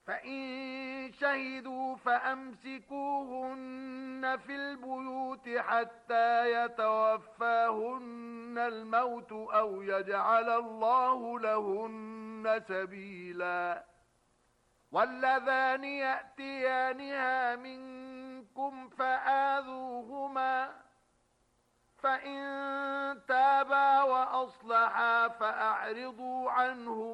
فإن شهدوا فأمسكوهن في البيوت حتى يتوفاهن الموت أو يجعل الله لهن سبيلا. واللذان يأتيانها منكم فآذوهما، فإن تابا وأصلحا فأعرضوا عنهما